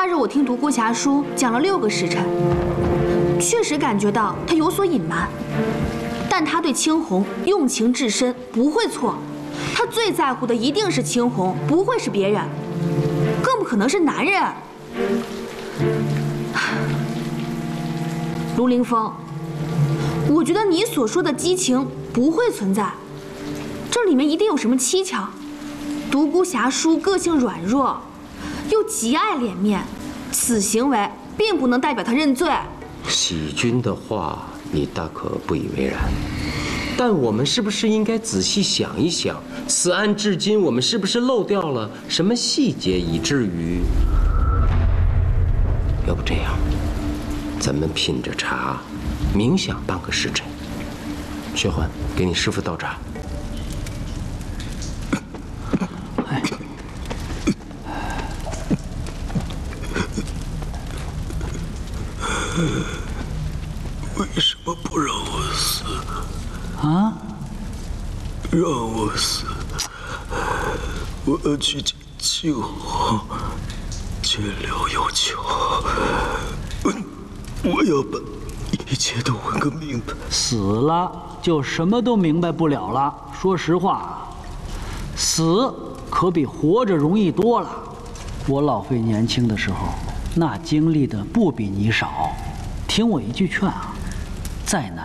日我听独孤侠书讲了6个时辰，确实感觉到他有所隐瞒，但他对青红用情至深，不会错。他最在乎的一定是青红，不会是别人，更不可能是男人。卢凌风，我觉得你所说的激情不会存在，这里面一定有什么蹊跷。独孤侠书个性软弱，又极爱脸面，此行为并不能代表他认罪。 喜君的话，你大可不以为然，但我们是不是应该仔细想一想，此案至今我们是不是漏掉了什么细节，以至于……要不这样，咱们品着茶，冥想半个时辰。薛欢，给你师父倒茶。 为什么不让我死？ 啊？ 让我死！我要去见青红，见了有求。我要把一切都问个明白。 死了就什么都明白不了了。说实话，死可比活着容易多了。我老费年轻的时候，那经历的不比你少。听我一句劝啊，再难